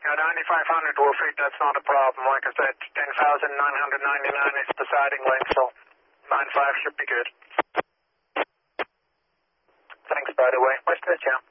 Yeah, 9500 will fit, that's not a problem. Like I said, 10,999 is the siding length, so 95 should be good. Thanks, by the way. Nice to meet you.